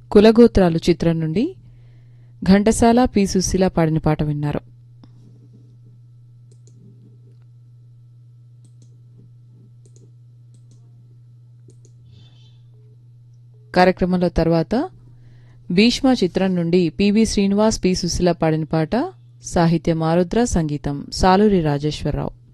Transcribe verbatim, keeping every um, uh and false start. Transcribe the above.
కులగోత్రాలు చిత్రం నుండి ఘంటసాల పి సుశీల పాడిన పాట విన్నారు. కార్యక్రమంలో తర్వాత భీష్మ చిత్రం నుండి పివి శ్రీనివాస్ పి సుశీల పాడిన పాట, సాహిత్యం ఆరుద్ర, సంగీతం సాలూరి రాజేశ్వరరావు.